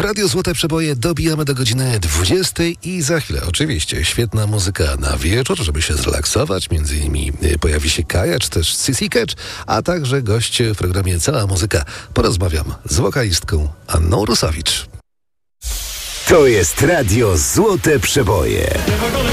Radiu Złote Przeboje dobijamy do godziny 20 i za chwilę oczywiście świetna muzyka na wieczór, żeby się zrelaksować. Między innymi pojawi się Kaja, czy też Sissy Catch, a także gość w programie Cała Muzyka. Porozmawiam z wokalistką Anną Rusowicz. To jest Radio Złote Przeboje.